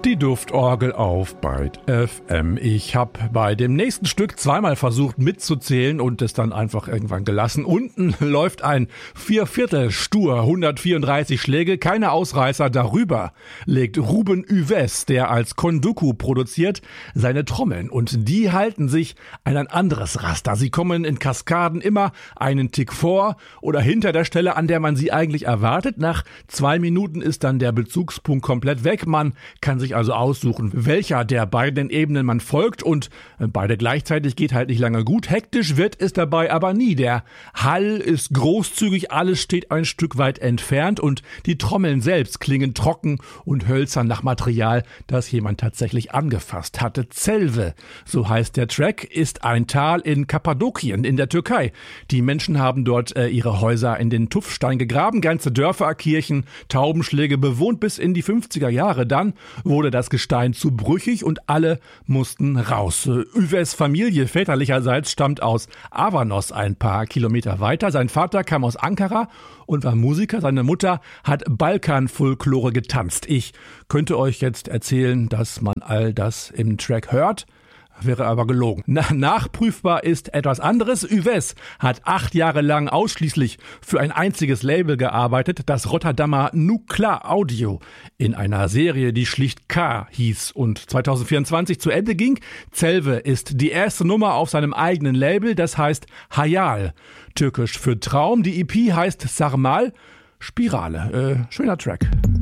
Die Duftorgel auf Byte FM. Ich habe bei dem nächsten Stück zweimal versucht mitzuzählen und es dann einfach irgendwann gelassen. Unten läuft ein 4/4 stur, 134 Schläge, keine Ausreißer. Darüber legt Ruben Yves, der als Konduku produziert, seine Trommeln. Und die halten sich an ein anderes Raster. Sie kommen in Kaskaden immer einen Tick vor oder hinter der Stelle, an der man sie eigentlich erwartet. Nach 2 Minuten ist dann der Bezugspunkt komplett weg. Man kann sich also aussuchen, welcher der beiden Ebenen man folgt, und beide gleichzeitig geht halt nicht lange gut. Hektisch wird es dabei aber nie. Der Hall ist großzügig, alles steht ein Stück weit entfernt und die Trommeln selbst klingen trocken und hölzern nach Material, das jemand tatsächlich angefasst hatte. Celve, so heißt der Track, ist ein Tal in Kappadokien in der Türkei. Die Menschen haben dort ihre Häuser in den Tuffstein gegraben, ganze Dörfer, Kirchen, Taubenschläge bewohnt bis in die 50er Jahre. Dann wurde das Gestein zu brüchig und alle mussten raus. Yves Familie väterlicherseits stammt aus Avanos, ein paar Kilometer weiter. Sein Vater kam aus Ankara und war Musiker. Seine Mutter hat Balkanfolklore getanzt. Ich könnte euch jetzt erzählen, dass man all das im Track hört. Wäre aber gelogen. Nachprüfbar ist etwas anderes. Yves hat 8 Jahre lang ausschließlich für ein einziges Label gearbeitet, das Rotterdamer Nukla Audio, in einer Serie, die schlicht K hieß und 2024 zu Ende ging. Celve ist die erste Nummer auf seinem eigenen Label, das heißt Hayal, türkisch für Traum. Die EP heißt Sarmal, Spirale. Schöner Track.